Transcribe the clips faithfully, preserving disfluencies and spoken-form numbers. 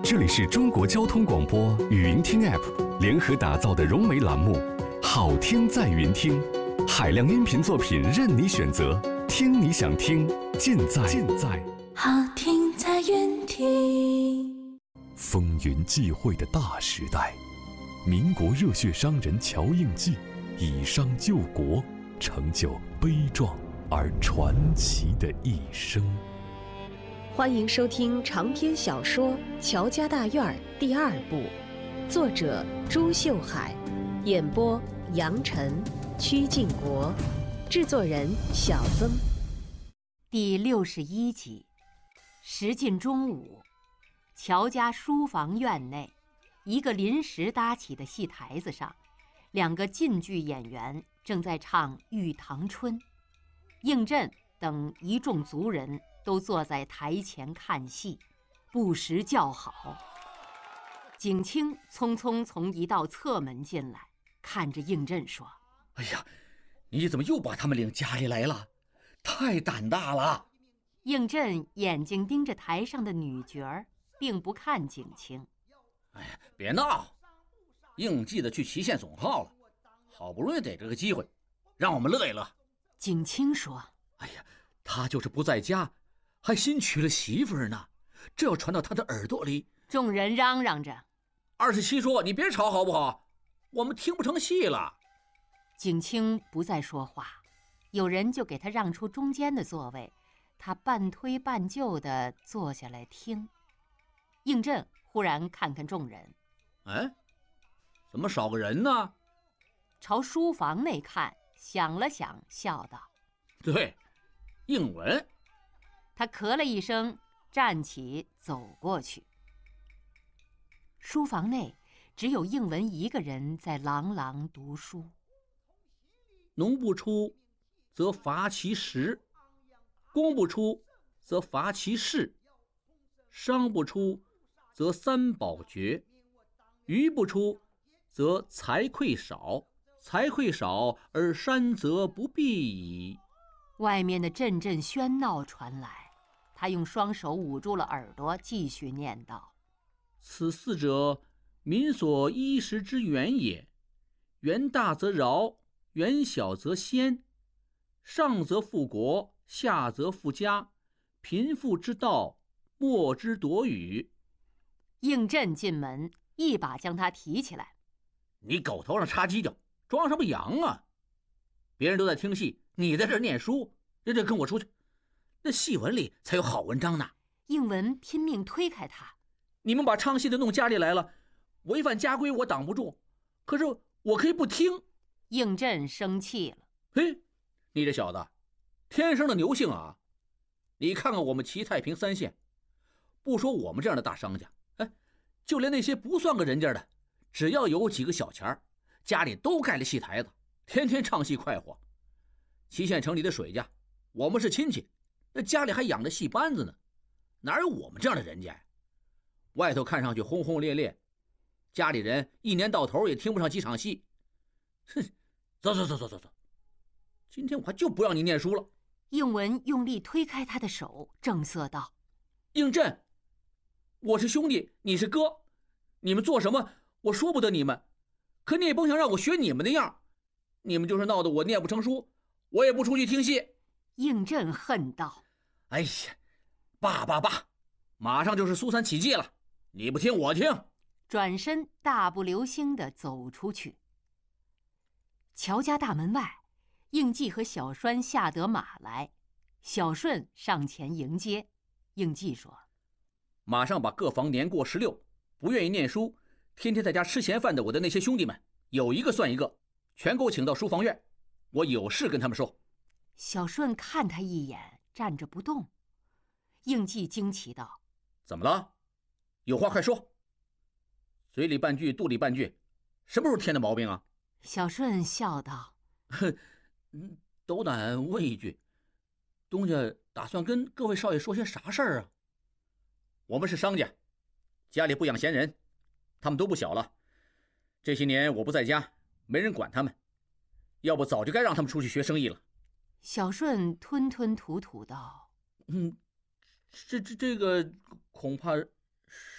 这里是中国交通广播语音听 App 联合打造的融媒栏目，好听在云听，海量音频作品任你选择，听你想听，尽在尽在好听在云听。 风云际会的大时代，民国热血商人乔应记以商救国，成就悲壮而传奇的一生。 欢迎收听长篇小说《乔家大院》第二部，作者朱秀海，演播杨晨、曲靖国，制作人小曾。 第六十一集。时近中午，乔家书房院内，一个临时搭起的戏台子上，两个晋剧演员正在唱《玉堂春》。应震等一众族人都坐在台前看戏，不时叫好。景清匆匆从一道侧门进来，看着应震说：“ 哎呀，你怎么又把他们领家里来了？太胆大了！” 应震眼睛盯着台上的女角儿，并不看景清。 哎呀，别闹！应记得去祁县总号了，好不容易逮这个机会，让我们乐一乐。 景清说：“ 哎呀，他就是不在家，还新娶了媳妇儿呢，这要传到他的耳朵里。” 众人嚷嚷着：“ 二十七说，你别吵好不好？我们听不成戏了。” 景清不再说话，有人就给他让出中间的座位，他半推半就地坐下来听。应震忽然看看众人：“ 哎，怎么少个人呢？” 朝书房内看，想了想，笑道：“ 对，应文。” 他咳了一声，站起走过去。书房内只有应文一个人在朗朗读书。 农不出，则伐其实；工不出，则伐其事；商不出，则三宝绝；鱼不出，则财匮少；财匮少而山泽不必矣。 外面的阵阵喧闹传来，他用双手捂住了耳朵，继续念道：“ 此四者，民所衣食之源也。源大则饶，源小则先。上则富国，下则富家。贫富之道，莫之夺与。” 应震进门，一把将他提起来：“ 你狗头上插犄角，装什么羊啊？别人都在听戏，你在这儿念书，这这跟我出去，那戏文里才有好文章呢。” 应文拼命推开他：“ 你们把唱戏的弄家里来了，违反家规我挡不住，可是我可以不听。” 应震生气了：“ 嘿，你这小子，天生的牛性啊！你看看我们齐太平三县，不说我们这样的大商家，哎，就连那些不算个人家的，只要有几个小钱，家里都盖了戏台子，天天唱戏快活。祁县城里的水家，我们是亲戚，那家里还养着戏班子呢，哪有我们这样的人家？外头看上去轰轰烈烈，家里人一年到头也听不上几场戏。哼，走走走走走走，今天我就不让你念书了。” 应文用力推开他的手，正色道：“ 应震，我是兄弟，你是哥，你们做什么我说不得你们，可你也甭想让我学你们的样，你们就是闹得我念不成书，我也不出去听戏。” 应震恨道：“ 哎呀，罢罢罢，马上就是苏三起义了，你不听我听。” 转身大步流星地走出去。乔家大门外，应季和小栓下得马来，小顺上前迎接。应季说：“ 马上把各房年过十六，不愿意念书，天天在家吃闲饭的我的那些兄弟们，有一个算一个，全给我请到书房院，我有事跟他们说。” 小顺看他一眼，站着不动。应季惊奇道：“ 怎么了？有话快说。嘴里半句，肚里半句，什么时候添的毛病啊？” 小顺笑道：“ 斗胆问一句，东家打算跟各位少爷说些啥事儿啊？”“我们是商家，家里不养闲人，他们都不小了，这些年我不在家，没人管他们，要不早就该让他们出去学生意了。” 小顺吞吞吐吐道：“ 嗯，这这这个恐怕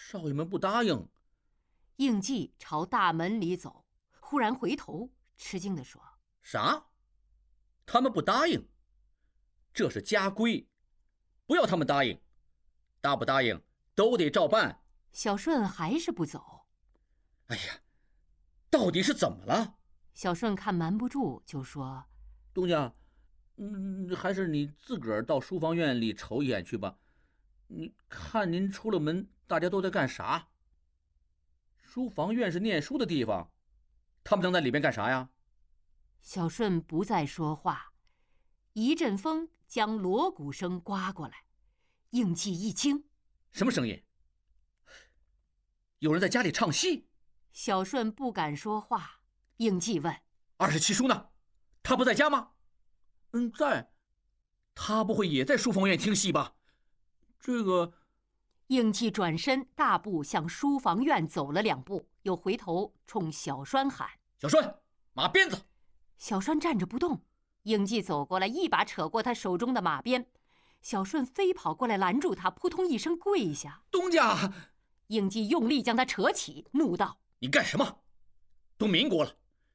少爷们不答应。 应季朝大门里走，忽然回头，吃惊地说：“ 啥？他们不答应？这是家规，不要他们答应，答不答应都得照办。” 小顺还是不走。 哎呀，到底是怎么了？ 小顺看瞒不住，就说：“ 东家，嗯，还是你自个儿到书房院里瞅一眼去吧。你看您出了门，大家都在干啥？书房院是念书的地方，他们能在里面干啥呀？” 小顺不再说话，一阵风将锣鼓声刮过来。应季一惊：“ 什么声音？有人在家里唱戏？” 小顺不敢说话。应季问：“ 二十七叔呢？他不在家吗？”“嗯，在。他不会也在书房院听戏吧？”这个。 应季转身大步向书房院走了两步，又回头冲小栓喊：“ 小栓，马鞭子！” 小栓站着不动。应季走过来，一把扯过他手中的马鞭。小顺飞跑过来拦住他，扑通一声跪下：“ 东家！” 应季用力将他扯起，怒道：“ 你干什么？都民国了，